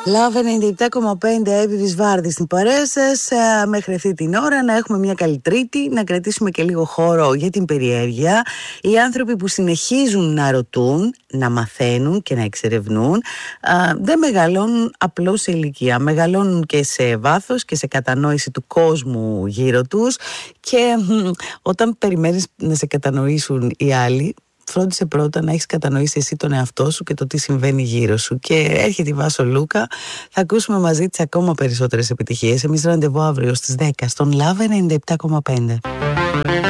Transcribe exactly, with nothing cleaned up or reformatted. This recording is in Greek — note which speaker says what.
Speaker 1: Love ενενήντα επτά κόμμα πέντε, Εύη Βάρδη στην παρέα σας. Μέχρι αυτή την ώρα να έχουμε μια καλή Τρίτη, να κρατήσουμε και λίγο χώρο για την περιέργεια. Οι άνθρωποι που συνεχίζουν να ρωτούν, να μαθαίνουν και να εξερευνούν α, δεν μεγαλώνουν απλώς σε ηλικία, μεγαλώνουν και σε βάθος και σε κατανόηση του κόσμου γύρω τους. Και μ, όταν περιμένεις να σε κατανοήσουν οι άλλοι, φρόντισε πρώτα να έχεις κατανοήσει εσύ τον εαυτό σου και το τι συμβαίνει γύρω σου. Και έρχεται η Βάσο Λούκα. Θα ακούσουμε μαζί της ακόμα περισσότερες επιτυχίες. Εμείς ραντεβού αύριο στις δέκα στον Love ενενήντα επτά κόμμα πέντε.